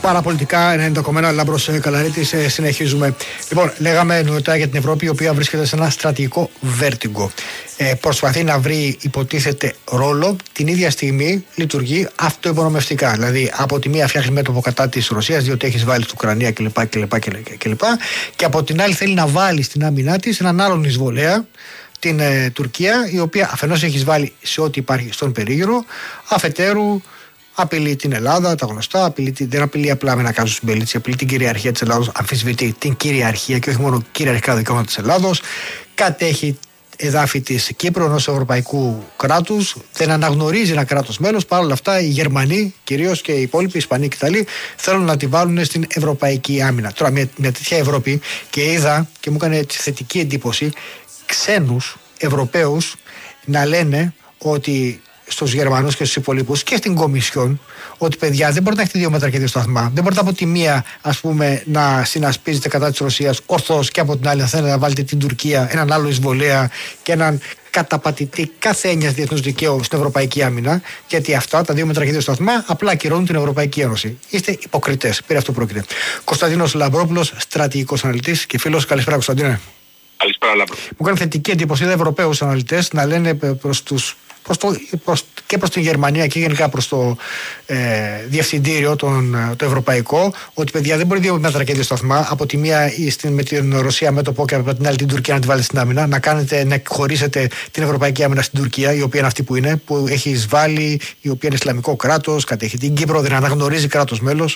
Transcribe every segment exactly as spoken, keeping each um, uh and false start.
Παραπολιτικά ενενήντα κόμμα ένα Λάμπρος Καλαρίτης. Ε, συνεχίζουμε. Λοιπόν, λέγαμε νωρίτερα για την Ευρώπη, η οποία βρίσκεται σε ένα στρατηγικό βέρτιγκο. Ε, προσπαθεί να βρει, υποτίθεται, ρόλο. Την ίδια στιγμή λειτουργεί αυτοϋπονομευτικά. Δηλαδή, από τη μία φτιάχνει μέτωπο κατά της Ρωσίας, διότι έχει βάλει στην Ουκρανία κλπ. κλπ, κλπ. Και από την άλλη θέλει να βάλει στην άμυνά της έναν άλλον εισβολέα, την ε, Τουρκία, η οποία αφενός έχει βάλει σε ό,τι υπάρχει στον περίγυρο, αφετέρου απειλεί την Ελλάδα, τα γνωστά, απειλεί, δεν απειλεί απλά με ένα κάζο συμπέλητσι, απειλεί την κυριαρχία της Ελλάδος, αμφισβητεί την κυριαρχία και όχι μόνο κυριαρχικά δικαιώματα της Ελλάδος, κατέχει εδάφη της Κύπρου ενός ευρωπαϊκού κράτους, δεν αναγνωρίζει ένα κράτος μέλος. Παρ' όλα αυτά, οι Γερμανοί, κυρίως και οι υπόλοιποι, οι Ισπανοί και οι Ιταλοί, θέλουν να τη βάλουν στην ευρωπαϊκή άμυνα. Τώρα, μια, μια τέτοια Ευρώπη, και είδα και μου έκανε θετική εντύπωση ξένους Ευρωπαίους να λένε ότι στους Γερμανούς και στους υπολείπους και στην Κομισιόν, ότι παιδιά δεν μπορείτε να έχετε δύο μέτρα και δύο σταθμά. Δεν μπορείτε από τη μία, ας πούμε, να συνασπίζετε κατά της Ρωσίας ορθώς και από την άλλη να θέλετε να βάλετε την Τουρκία, έναν άλλο εισβολέα και έναν καταπατητή κάθε έννοιας διεθνούς δικαίου στην Ευρωπαϊκή Άμυνα. Γιατί αυτά τα δύο μέτρα και δύο σταθμά απλά ακυρώνουν την Ευρωπαϊκή Ένωση. Είστε υποκριτές. Περί αυτού πρόκειται. Κωνσταντίνος Λαμπρόπουλος, στρατηγικός αναλυτής και φίλος. Καλησπέρα, Κωνσταντίνε. Καλησπέρα, Λαμπρό. Μου κάνει θετική εντύπωση είδα Ευρωπαίους αναλυτές να λένε προς τους. Προς το, προς, και προς την Γερμανία και γενικά προς το ε, διευθυντήριο τον, το ευρωπαϊκό, ότι παιδιά δεν μπορεί δύο μέτρα και δύο σταθμά, από τη μία στην, με την Ρωσία μέτωπο και από την άλλη την Τουρκία να τη βάλετε στην άμυνα, να κάνετε, να χωρίσετε την ευρωπαϊκή άμυνα στην Τουρκία, η οποία είναι αυτή που είναι, που έχει εισβάλει, η οποία είναι Ισλαμικό κράτος, κατέχει την Κύπρο, δεν αναγνωρίζει κράτος μέλος.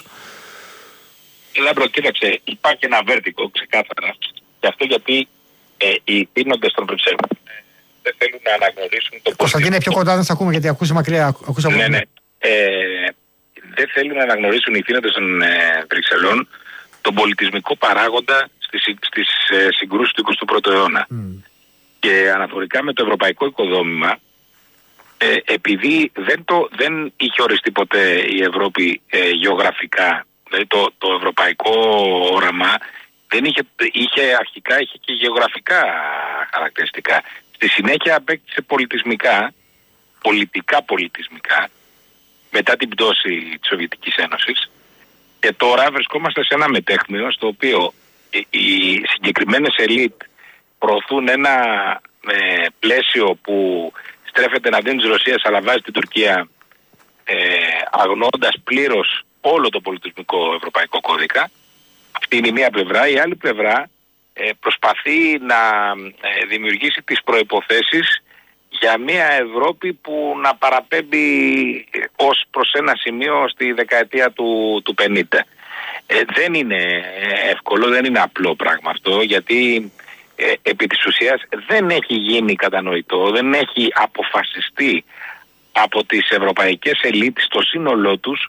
Λάμπρο, κοίταξε, υπάρχει ένα βέρτικο ξεκάθαρα, και αυτό γιατί ε, οι θύνοντες των Βρυξελών δεν θέλουν να αναγνωρίσουν το. Κωνσταντίνε, πιο κοντά δεν θα ακούμε γιατί ακούσε μακριά. Ακούσα ναι, ναι. Ε, δεν θέλουν να αναγνωρίσουν οι θύνοντες των ε, Βρυξελών τον πολιτισμικό παράγοντα στις, στις ε, συγκρούσεις του εικοστού πρώτου αιώνα. Mm. Και αναφορικά με το ευρωπαϊκό οικοδόμημα, ε, επειδή δεν, το, δεν είχε οριστεί ποτέ η Ευρώπη ε, γεωγραφικά, δηλαδή το, το ευρωπαϊκό όραμα δεν είχε, είχε αρχικά είχε και γεωγραφικά χαρακτηριστικά. Στη συνέχεια απέκτησε πολιτισμικά, πολιτικά πολιτισμικά, μετά την πτώση της Σοβιετικής Ένωσης, και τώρα βρισκόμαστε σε ένα μετέχμιο στο οποίο οι συγκεκριμένες ελίτ προωθούν ένα ε, πλαίσιο που στρέφεται εναντίον της Ρωσίας αλλά βάζει την Τουρκία ε, αγνοώντας πλήρως όλο το πολιτισμικό ευρωπαϊκό κώδικα. Αυτή είναι η μία πλευρά. Η άλλη πλευρά προσπαθεί να δημιουργήσει τις προϋποθέσεις για μια Ευρώπη που να παραπέμπει ως προς ένα σημείο στη δεκαετία του, του πενήντα. Ε, δεν είναι εύκολο, δεν είναι απλό πράγμα αυτό, γιατί ε, επί της ουσίας δεν έχει γίνει κατανοητό, δεν έχει αποφασιστεί από τις ευρωπαϊκές ελίτ στο σύνολό τους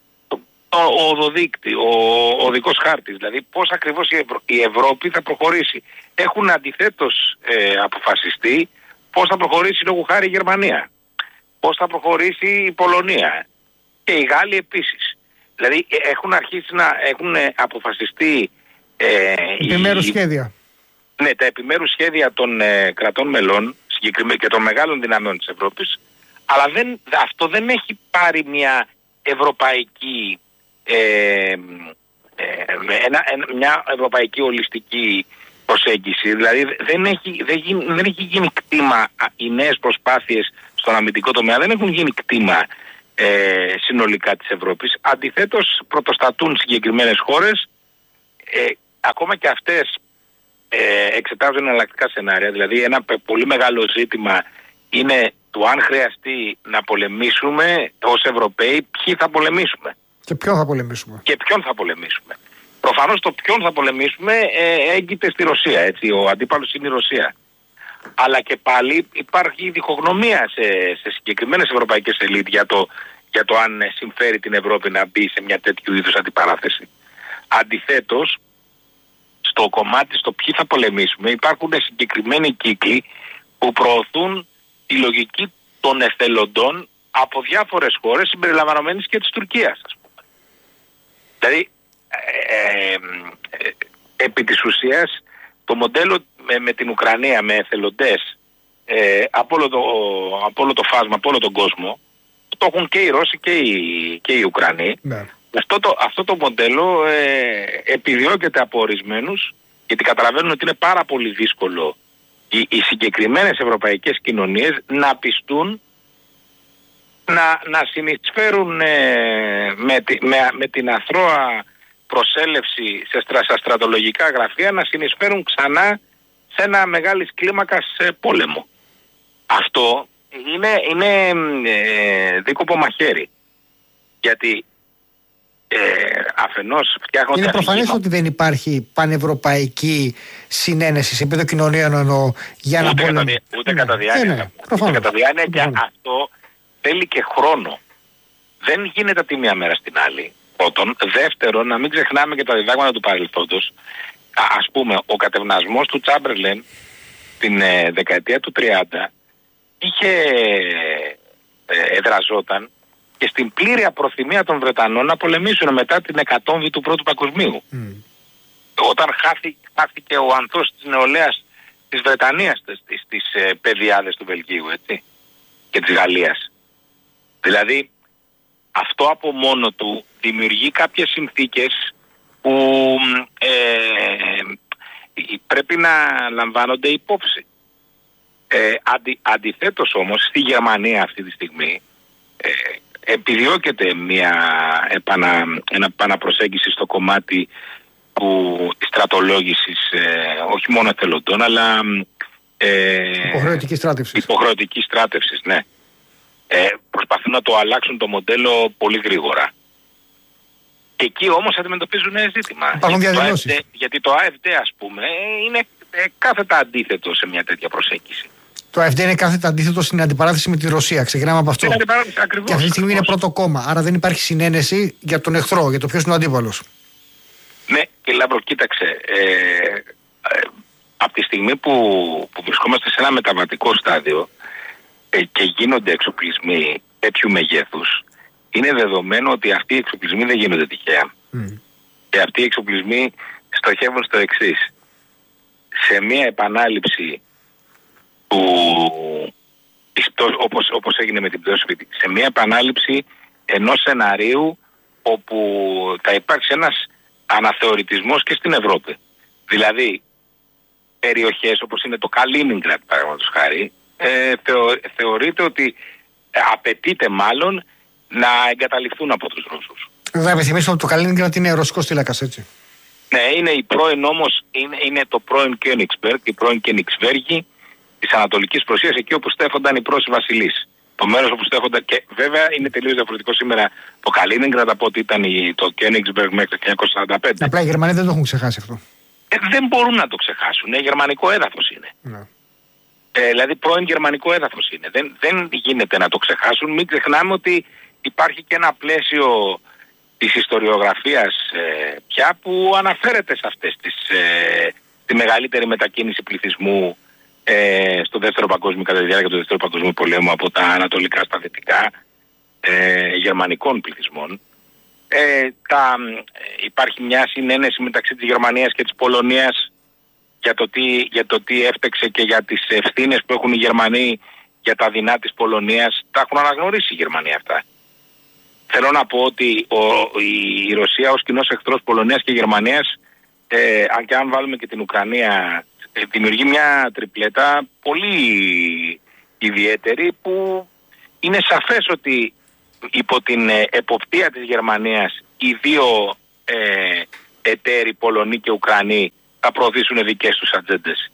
ο οδοδείκτη, ο οδικός χάρτης, δηλαδή πώς ακριβώς η, Ευρω... η Ευρώπη θα προχωρήσει. Έχουν αντιθέτως ε, αποφασιστεί πώς θα προχωρήσει λόγω χάρη η Γερμανία, πώς θα προχωρήσει η Πολωνία και οι Γάλλοι επίσης. Δηλαδή έχουν αρχίσει να έχουν αποφασιστεί ε, επιμέρους οι... σχέδια. Ναι, τα επιμέρους σχέδια των ε, κρατών μελών και των μεγάλων δυναμών της Ευρώπης, αλλά δεν, αυτό δεν έχει πάρει μια ευρωπαϊκή Ε, ε, ένα, μια ευρωπαϊκή ολιστική προσέγγιση. Δηλαδή δεν έχει, δεν, γίνει, δεν έχει γίνει κτήμα οι νέες προσπάθειες στον αμυντικό τομέα, δεν έχουν γίνει κτήμα ε, συνολικά της Ευρώπης. Αντιθέτως πρωτοστατούν συγκεκριμένες χώρες, ε, ακόμα και αυτές ε, εξετάζουν εναλλακτικά σενάρια. Δηλαδή ένα πολύ μεγάλο ζήτημα είναι το αν χρειαστεί να πολεμήσουμε ως Ευρωπαίοι, ποιοι θα πολεμήσουμε. Και ποιον θα πολεμήσουμε. Και ποιον θα πολεμήσουμε. Προφανώς το ποιον θα πολεμήσουμε ε, έγκυται στη Ρωσία, έτσι. Ο αντίπαλος είναι η Ρωσία. Αλλά και πάλι υπάρχει διχογνωμία σε, σε συγκεκριμένες ευρωπαϊκές ελίτ για το, για το αν συμφέρει την Ευρώπη να μπει σε μια τέτοιου είδους αντιπαράθεση. Αντιθέτως, στο κομμάτι στο ποιοι θα πολεμήσουμε υπάρχουν συγκεκριμένοι κύκλοι που προωθούν τη λογική των εθελοντών από διάφορες χώρες συμπεριλαμβανομένης και της Τουρκίας, ας πούμε. Δηλαδή, ε, ε, ε, επί της ουσίας, το μοντέλο με, με την Ουκρανία, με εθελοντές ε, από, όλο το, από όλο το φάσμα, από όλο τον κόσμο, το έχουν και οι Ρώσοι και οι, και οι Ουκρανοί, ναι. Αυτό το, αυτό το μοντέλο ε, επιδιώκεται από ορισμένους, γιατί καταλαβαίνουν ότι είναι πάρα πολύ δύσκολο οι, οι συγκεκριμένες ευρωπαϊκές κοινωνίες να πιστούν να, να συνεισφέρουν ε, με, τη, με, με την αθρώα προσέλευση σε, στρα, σε στρατολογικά γραφεία, να συνεισφέρουν ξανά σε ένα μεγάλης κλίμακας πόλεμο. Αυτό είναι, είναι ε, δίκοπο μαχαίρι. Γιατί ε, αφενός φτιάχνονται... Είναι προφανές ότι δεν υπάρχει πανευρωπαϊκή συνένεση σε επίπεδο κοινωνίων εννοώ, για να ούτε, πόλεμο. κατά, ούτε κατά διάνοια. Ναι, ούτε κατά διάνοια και αυτό θέλει και χρόνο. Δεν γίνεται από τη μία μέρα στην άλλη. Πρώτον. Δεύτερον, να μην ξεχνάμε και τα διδάγματα του παρελθόντος. Ας πούμε, ο κατευνασμός του Τσάμπερλεν την ε, δεκαετία του τριάντα είχε ε, εδραζόταν και στην πλήρη απροθυμία των Βρετανών να πολεμήσουν μετά την εκατόμβη του Πρώτου Παγκοσμίου. Mm. Όταν χάθη, χάθηκε ο ανθός της νεολαίας της Βρετανίας στις, στις ε, πεδιάδες του Βελγίου, έτσι, και της Γαλλίας. Δηλαδή, αυτό από μόνο του δημιουργεί κάποιες συνθήκες που ε, πρέπει να λαμβάνονται υπόψη. Ε, αντι, αντιθέτως όμως στη Γερμανία αυτή τη στιγμή ε, επιδιώκεται μια επανα, ένα επαναπροσέγγιση στο κομμάτι που, της στρατολόγησης ε, όχι μόνο εθελοντών αλλά ε, υποχρεωτικής στράτευσης. Υποχρεωτικής στράτευσης, ναι. Ε, προσπαθούν να το αλλάξουν το μοντέλο πολύ γρήγορα. Και εκεί όμως αντιμετωπίζουν ζήτημα. Γιατί το, ΑΕΦ, γιατί το ΑΕΦΔ, ας πούμε, είναι ε, κάθετα αντίθετο σε μια τέτοια προσέγγιση. Το ΑΕΦΔ είναι κάθετα αντίθετο στην αντιπαράθεση με τη Ρωσία. Ξεκινάμε από αυτό. Ακριβώς, και αυτή τη στιγμή είναι πρώτο κόμμα. Άρα δεν υπάρχει συνένεση για τον εχθρό, για το ποιος είναι ο αντίπαλος. Ναι, και Λάμπρο, κοίταξε. Ε, ε, από τη στιγμή που, που βρισκόμαστε σε ένα μεταβατικό στάδιο ε, και γίνονται εξοπλισμοί τέτοιου μεγέθους, είναι δεδομένο ότι αυτοί οι εξοπλισμοί δεν γίνονται τυχαία. Mm. Και αυτοί οι εξοπλισμοί στοχεύουν στο εξής. Σε μια επανάληψη του, όπως, όπως έγινε με την πτώση, σε μια επανάληψη ενός σεναρίου όπου θα υπάρξει ένας αναθεωρητισμός και στην Ευρώπη. Δηλαδή, περιοχές όπως είναι το Καλίνιγκραντ, παραδείγματος χάρη, ε, θεω, θεωρείται ότι απαιτείται μάλλον να εγκαταλειφθούν από τους Ρώσους. Θα επιθυμίσω ότι το Καλίνιγκραντ είναι ρωσικός τύλακας, έτσι. Ναι, είναι η πρώην όμως, είναι, είναι το πρώην Königsberg, η πρώην Königsberg της Ανατολικής Πρωσίας, εκεί όπου στέφονταν οι Πρόσοι βασιλείς. Το μέρος όπου στέφονταν, και βέβαια είναι τελείως διαφορετικό σήμερα το Καλίνιγκραντ από ό,τι ήταν το Königsberg μέχρι το χίλια εννιακόσια σαράντα πέντε. Απλά οι Γερμανοί δεν το έχουν ξεχάσει αυτό. Ε, δεν μπορούν να το ξεχάσουν. Ε, γερμανικό έδαφος είναι. Ναι. Ε, δηλαδή πρώην γερμανικό έδαφος είναι. Δεν, δεν γίνεται να το ξεχάσουν. Μην ξεχνάμε ότι υπάρχει και ένα πλαίσιο της ιστοριογραφίας ε, πια που αναφέρεται σε αυτές τις, ε, τη μεγαλύτερη μετακίνηση πληθυσμού ε, στο δεύτερο παγκόσμιο, κατά τη διάρκεια του δεύτερου παγκοσμίου πολέμου από τα ανατολικά στα δυτικά ε, γερμανικών πληθυσμών. Ε, τα, ε, υπάρχει μια συνένεση μεταξύ της Γερμανίας και της Πολωνίας για το, τι, για το τι έφτεξε και για τις ευθύνες που έχουν οι Γερμανοί για τα δεινά της Πολωνίας. Τα έχουν αναγνωρίσει οι Γερμανοί αυτά. Θέλω να πω ότι ο, η, η Ρωσία ως κοινός εχθρός Πολωνίας και Γερμανίας, ε, αν και αν βάλουμε και την Ουκρανία, ε, δημιουργεί μια τριπλέτα πολύ ιδιαίτερη που είναι σαφές ότι υπό την ε, εποπτεία της Γερμανίας οι δύο ε, εταίροι, Πολωνοί και Ουκρανοί, θα προωθήσουν δικές τους ατζέντες.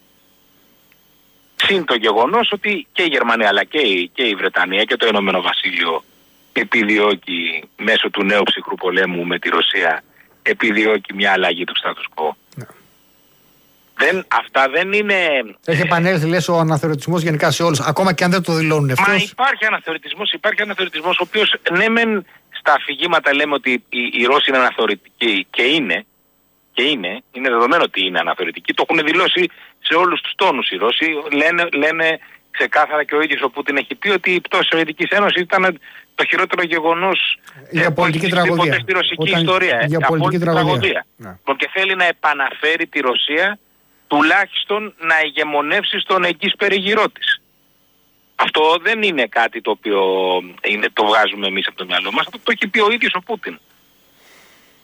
Συν το γεγονός ότι και η Γερμανία αλλά και η, και η Βρετανία και το Ηνωμένο Βασίλειο επιδιώκει μέσω του νέου ψυχρού πολέμου με τη Ρωσία, επιδιώκει μια αλλαγή του status quo. Ναι. Δεν, αυτά δεν είναι... Έχει επανέλθει, λες, ο αναθεωρητισμός γενικά σε όλους, ακόμα και αν δεν το δηλώνουν ευτός. Μα υπάρχει αναθεωρητισμός, υπάρχει αναθεωρητισμός, ο οποίος ναι μεν στα αφηγήματα λέμε ότι οι, οι Ρώσοι είναι αναθεωρητικοί και είναι, και είναι, είναι δεδομένο ότι είναι αναθεωρητικοί, το έχουν δηλώσει σε όλους τους τόνους οι Ρώσοι, λένε, λένε ξεκάθαρα και ο ίδιος ο Πούτιν έχει πει ότι η πτώση της Σοβιετικής Ένωσης ήταν το χειρότερο γεγονός για πολιτική τραγωδία στη ρωσική Όταν... ιστορία. Για πολιτική τραγωδία. Ναι. Και θέλει να επαναφέρει τη Ρωσία τουλάχιστον να ηγεμονεύσει στον εγγύς περιγυρό της. Αυτό δεν είναι κάτι το οποίο είναι, το βγάζουμε εμείς από το μυαλό μας. Αυτό το έχει πει ο ίδιος ο Πούτιν.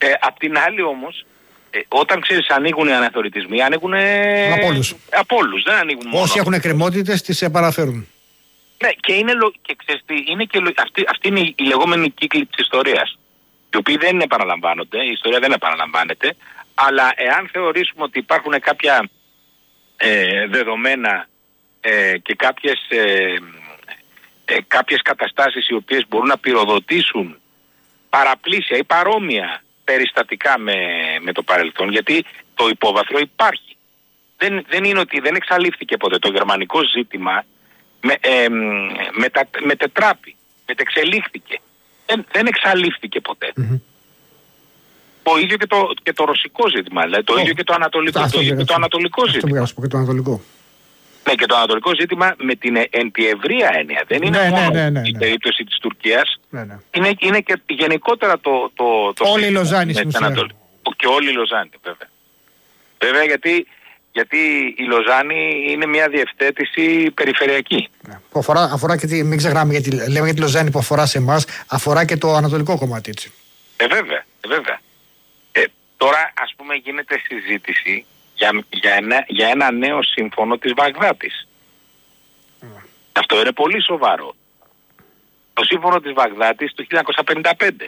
Ε, απ' την άλλη όμως, ε, όταν ξέρεις ανοίγουν οι αναθεωρητισμοί, ανοίγουν από όλους. Από όλους, δεν ανοίγουν μόνο. Όσοι έχουν εκκρεμότητες τις επαναφέρουν. Ναι, και, είναι, και ξέρεις τι, είναι και αυτή, αυτή είναι η λεγόμενη κύκλη της ιστορίας, οι οποίοι δεν επαναλαμβάνονται, η ιστορία δεν επαναλαμβάνεται, αλλά εάν θεωρήσουμε ότι υπάρχουν κάποια ε, δεδομένα ε, και κάποιες, ε, ε, κάποιες καταστάσεις οι οποίες μπορούν να πυροδοτήσουν παραπλήσια ή παρόμοια περιστατικά με, με το παρελθόν, γιατί το υπόβαθρο υπάρχει. Δεν, δεν είναι ότι δεν εξαλείφθηκε ποτέ το γερμανικό ζήτημα, με, ε, μετα, μετετράπη, μετεξελίχθηκε. Δεν, δεν εξαλείφθηκε ποτέ. Mm-hmm. Το ίδιο και το, και το ρωσικό ζήτημα, δηλαδή το oh. ίδιο και το ανατολικό, το, ίδιο και το ανατολικό αυτό ζήτημα. Αυτό και το ανατολικό. Ναι, και το ανατολικό ζήτημα με την εν τη ευρεία έννοια. Δεν είναι ναι, μόνο ναι, ναι, ναι, η ναι. περίπτωση της Τουρκίας. Ναι, ναι. Είναι, είναι και γενικότερα το... το, το όλη η Λοζάνη στην ουσία. Και όλη η Λοζάνη, βέβαια. Βέβαια, γιατί, γιατί η Λοζάνη είναι μια διευθέτηση περιφερειακή. Ναι. Που αφορά, αφορά και τη, μην ξεχνάμε, γιατί λέμε για τη Λοζάνη που αφορά σε εμάς, αφορά και το ανατολικό κομμάτι, έτσι. Ε, βέβαια, ε, βέβαια. Ε, τώρα, ας πούμε, γίνεται συζήτηση για, για, ένα, για ένα νέο σύμφωνο της Βαγδάτης. Mm. Αυτό είναι πολύ σοβαρό. Το σύμφωνο της Βαγδάτης το χίλια εννιακόσια πενήντα πέντε.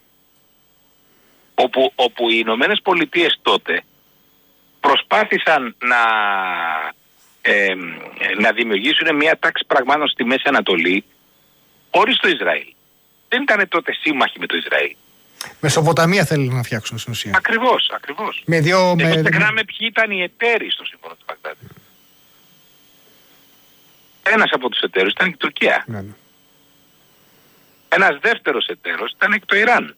Όπου, όπου οι Ηνωμένες Πολιτείες τότε προσπάθησαν να, ε, να δημιουργήσουν μια τάξη πραγμάτων στη Μέση Ανατολή χωρίς το Ισραήλ. Δεν ήταν τότε σύμμαχοι με το Ισραήλ. Μεσοποταμία θέλουν να φτιάξουν στην ουσία. Ακριβώς, ακριβώς. Με δύο... Δεν με... ξεχνάμε ποιοι ήταν οι εταίροι στο σύμφωνο της Βαγδάτης. Ένας από τους εταίρους ήταν η Τουρκία. Ναι, ναι. Ένας δεύτερος εταίρος ήταν και το Ιράν.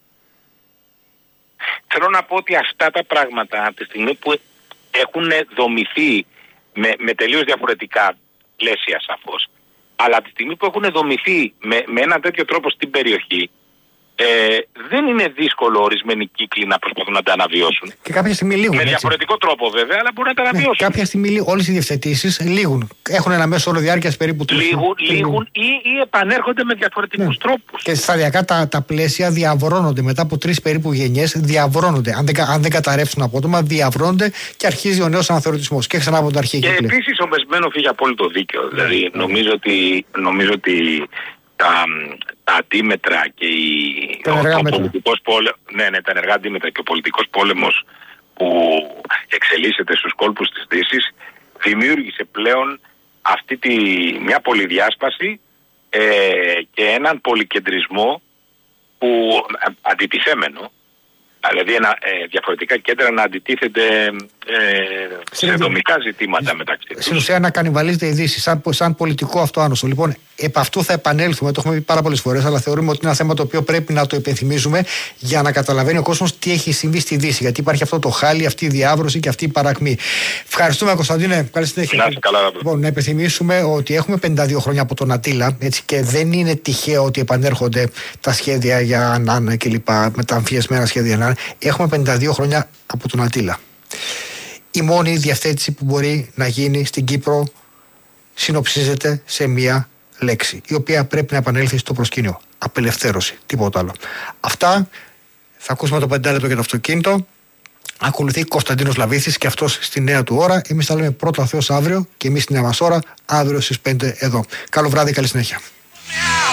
Θέλω να πω ότι αυτά τα πράγματα από τη στιγμή που έχουν δομηθεί με, με τελείως διαφορετικά πλαίσια σαφώς, αλλά από τη στιγμή που έχουν δομηθεί με, με έναν τέτοιο τρόπο στην περιοχή, ε, δεν είναι δύσκολο ορισμένοι κύκλοι να προσπαθούν να τα αναβιώσουν. Και κάποια στιγμή λήγουν. Με έτσι. διαφορετικό τρόπο βέβαια, αλλά μπορούν να τα αναβιώσουν. Ναι, κάποια στιγμή όλες οι διευθετήσεις λήγουν. Έχουν ένα μέσο όρο διάρκειας περίπου τρεις. Λήγουν, λήγουν ή, ή επανέρχονται με διαφορετικούς ναι. τρόπους. Και σταδιακά τα, τα πλαίσια διαβρώνονται. Μετά από τρεις περίπου γενιές διαβρώνονται. Αν δεν, αν δεν καταρρεύσουν απότομα, διαβρώνονται και αρχίζει ο νέος αναθεωρητισμός. Και ξανά από τα αρχή. Και επίσης ο Μεσμένος είχε απόλυτο δίκαιο. Δηλαδή mm. νομίζω, ότι, νομίζω ότι τα, τα αντίμετρα και η, τα ο, ο πολιτικός πόλεμος, ναι, ναι, τα ενεργά αντίμετρα και ο πολιτικός πόλεμος που εξελίσσεται στους κόλπους της Δύσης δημιούργησε πλέον αυτή τη, μια πολυδιάσπαση ε, και έναν πολυκεντρισμό που αντιτιθέμενο, δηλαδή ένα, ε, διαφορετικά κέντρα να αντιτίθενται ε, σε δομικά ζητήματα μεταξύ τους. Στην ουσία να κανιβαλίζεται η Δύση σαν, σαν πολιτικό αυτό άνοσο. Λοιπόν, επ' αυτού θα επανέλθουμε, το έχουμε πει πάρα πολλές φορές, αλλά θεωρούμε ότι είναι ένα θέμα το οποίο πρέπει να το υπενθυμίζουμε για να καταλαβαίνει ο κόσμος τι έχει συμβεί στη Δύση. Γιατί υπάρχει αυτό το χάλι, αυτή η διάβρωση και αυτή η παρακμή. Ευχαριστούμε, Κωνσταντίνε. Καλή συνέχεια. Να, καλά, λοιπόν, να υπενθυμίσουμε ότι έχουμε πενήντα δύο χρόνια από τον Αττήλα, έτσι, και δεν είναι τυχαίο ότι επανέρχονται τα σχέδια για Ναν και λοιπά, με τα αμφιεσμένα σχέδια Ναν. Έχουμε πενήντα δύο χρόνια από τον Αττήλα. Η μόνη διευθέτηση που μπορεί να γίνει στην Κύπρο συνοψίζεται σε μία λέξη, η οποία πρέπει να επανέλθει στο προσκήνιο. Απελευθέρωση, τίποτα άλλο. Αυτά. Θα ακούσουμε το πεντάλεπτο για το αυτοκίνητο. Ακολουθεί Κωνσταντίνος Λαβίθης και αυτός στη νέα του ώρα. Εμείς θα λέμε πρώτα ο Θεός αύριο και εμείς στη νέα μας ώρα αύριο στις πέντε εδώ. Καλό βράδυ, καλή συνέχεια.